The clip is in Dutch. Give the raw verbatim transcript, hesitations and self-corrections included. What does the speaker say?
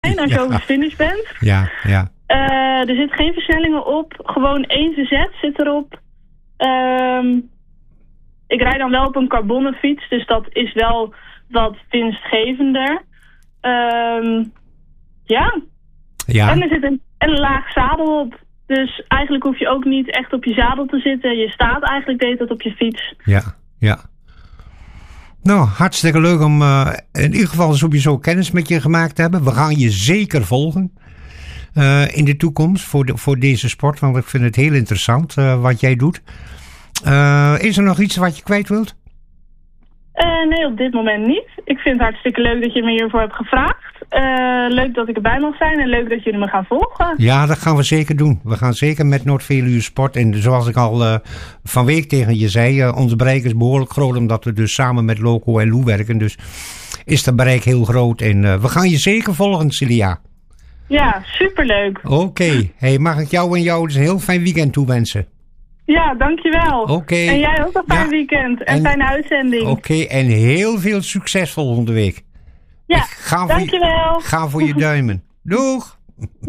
als je Ja. over de finish bent. Ja, ja. Uh, er zit geen versnellingen op. Gewoon één verzet zit erop. Um, ik rijd dan wel op een carbonnen fiets. Dus dat is wel wat winstgevender. Um, ja. ja. En er zit een, een laag zadel op. Dus eigenlijk hoef je ook niet echt op je zadel te zitten. Je staat eigenlijk de hele tijd op je fiets. Ja, ja. Nou, hartstikke leuk om uh, in ieder geval sowieso kennis met je gemaakt te hebben. We gaan je zeker volgen uh, in de toekomst voor, de, voor deze sport. Want ik vind het heel interessant uh, wat jij doet. Uh, is er nog iets wat je kwijt wilt? Uh, nee, op dit moment niet. Ik vind het hartstikke leuk dat je me hiervoor hebt gevraagd. Uh, leuk dat ik erbij mag zijn en leuk dat jullie me gaan volgen. Ja, dat gaan we zeker doen. We gaan zeker met Noord-Veluwe Sport. En zoals ik al uh, van week tegen je zei, uh, ons bereik is behoorlijk groot. Omdat we dus samen met Loco en Lou werken. Dus is dat bereik heel groot. En uh, we gaan je zeker volgen, Celia. Ja, superleuk. Oké. Okay. Hey, mag ik jou en jou dus een heel fijn weekend toewensen? Ja, dankjewel. Oké. Okay. En jij ook een fijn ja. weekend. En, en fijne uitzending. Oké, okay. En heel veel succes volgende week. Ja, ga dankjewel. Je, ga voor je duimen. Doeg!